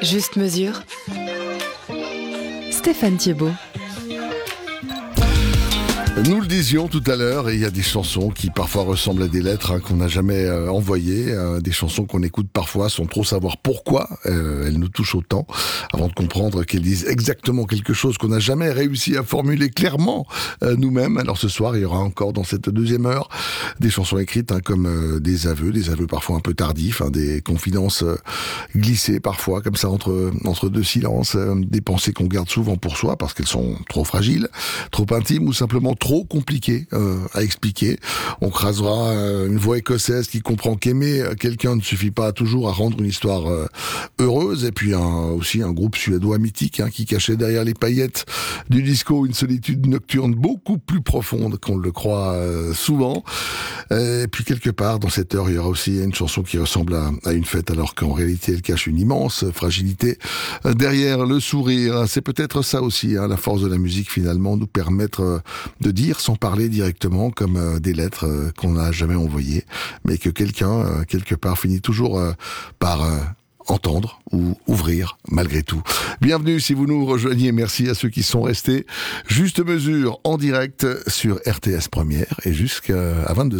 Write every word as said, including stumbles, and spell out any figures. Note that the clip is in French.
Juste mesure. Stéphane Thiebaud. Nous le disions tout à l'heure, il y a des chansons qui parfois ressemblent à des lettres hein, qu'on n'a jamais euh, envoyées, euh, des chansons qu'on écoute parfois sans trop savoir pourquoi euh, elles nous touchent autant, avant de comprendre qu'elles disent exactement quelque chose qu'on n'a jamais réussi à formuler clairement euh, nous-mêmes. Alors ce soir, il y aura encore dans cette deuxième heure des chansons écrites hein, comme euh, des aveux, des aveux parfois un peu tardifs, hein, des confidences euh, glissées parfois comme ça entre, entre deux silences, euh, des pensées qu'on garde souvent pour soi parce qu'elles sont trop fragiles, trop intimes ou simplement trop compliqué euh, à expliquer. On crasera euh, une voix écossaise qui comprend qu'aimer quelqu'un ne suffit pas toujours à rendre une histoire euh, heureuse, et puis un, aussi un groupe suédois mythique hein, qui cachait derrière les paillettes du disco une solitude nocturne beaucoup plus profonde qu'on le croit euh, souvent. Et puis quelque part dans cette heure il y aura aussi une chanson qui ressemble à, à une fête alors qu'en réalité elle cache une immense fragilité euh, derrière le sourire. C'est peut-être ça aussi hein, la force de la musique finalement, nous permettre euh, de dire sans parler directement comme euh, des lettres euh, qu'on n'a jamais envoyées, mais que quelqu'un, euh, quelque part, finit toujours euh, par euh, entendre ou ouvrir malgré tout. Bienvenue si vous nous rejoignez, merci à ceux qui sont restés. Juste mesure en direct sur R T S Première et jusqu'à vingt-deux heures.